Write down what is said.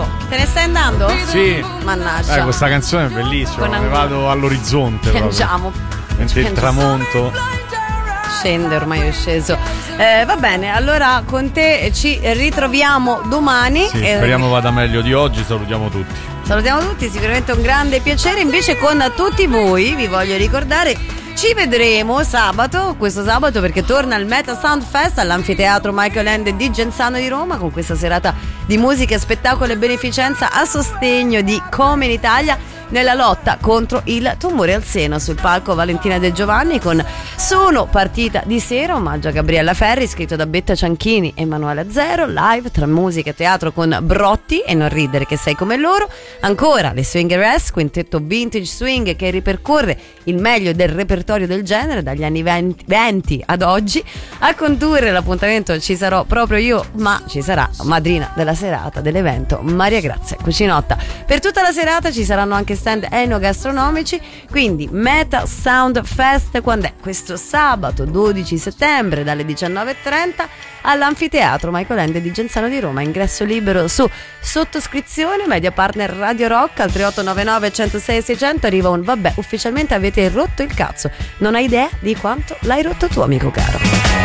Oh, te ne stai andando? Sì. Mannaggia. Questa canzone è bellissima, me ne vado all'orizzonte. Piangiamo. Mentre il tramonto scende, ormai è sceso. Va bene, allora con te ci ritroviamo domani. Sì, speriamo vada meglio di oggi. Salutiamo tutti, sicuramente un grande piacere. Invece con tutti voi vi voglio ricordare, ci vedremo questo sabato, perché torna il Meta Sound Fest all'Anfiteatro Michael Ende di Genzano di Roma, con questa serata di musica, spettacolo e beneficenza a sostegno di Come in Italia, nella lotta contro il tumore al seno. Sul palco Valentina De Giovanni con Sono partita di sera, omaggio a Gabriella Ferri, scritto da Betta Cianchini e Emanuele Zero, live tra musica e teatro con Brotti e Non ridere che sei come loro. Ancora le Swingeress, quintetto vintage swing che ripercorre il meglio del repertorio del genere dagli anni 20 ad oggi. A condurre l'appuntamento ci sarò proprio io, ma ci sarà madrina della serata dell'evento Maria Grazia Cucinotta. Per tutta la serata ci saranno anche stand enogastronomici, quindi Meta Sound Fest quando è? Questo sabato 12 settembre dalle 19.30 all'Anfiteatro Michael Ende di Genzano di Roma. Ingresso libero su sottoscrizione. Media partner Radio Rock al 3899 106 600. Arriva un vabbè, ufficialmente avete rotto il cazzo, non hai idea di quanto l'hai rotto tu, amico caro.